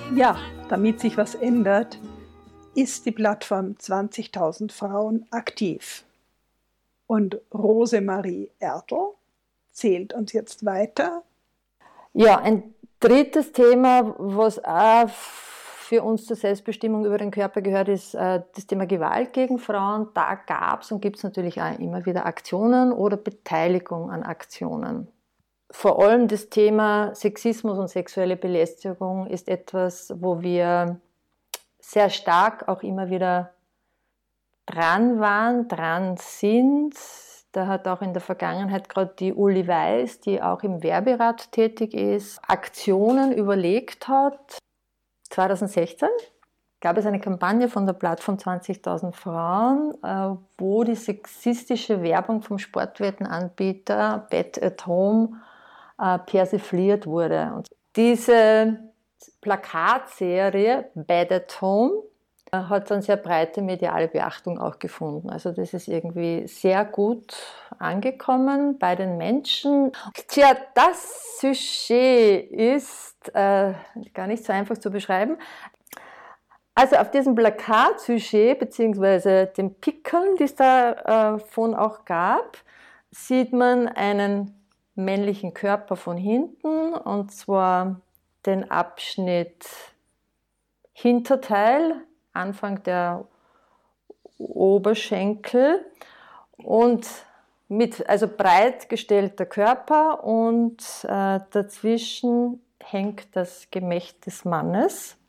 Ja, damit sich was ändert, ist die Plattform 20.000 Frauen aktiv. Und Rosemarie Ertl zählt uns jetzt weiter. Ja, ein drittes Thema, was auch für uns zur Selbstbestimmung über den Körper gehört, ist das Thema Gewalt gegen Frauen. Da gab es und gibt es natürlich auch immer wieder Aktionen oder Beteiligung an Aktionen. Vor allem das Thema Sexismus und sexuelle Belästigung ist etwas, wo wir sehr stark auch immer wieder dran waren, dran sind. Da hat auch in der Vergangenheit gerade die Uli Weiß, die auch im Werberat tätig ist, Aktionen überlegt hat. 2016 gab es eine Kampagne von der Plattform 20.000 Frauen, wo die sexistische Werbung vom Sportwettenanbieter Bet at Home persifliert wurde. Und diese Plakatserie Bet at Home hat dann sehr breite mediale Beachtung auch gefunden. Also das ist irgendwie sehr gut angekommen bei den Menschen. Tja, das Sujet ist gar nicht so einfach zu beschreiben. Also auf diesem Plakatsujet bzw. dem Pickeln, die es davon auch gab, sieht man einen männlichen Körper von hinten, und zwar den Abschnitt Hinterteil, Anfang der Oberschenkel, und also breit gestellter Körper, und dazwischen hängt das Gemächt des Mannes.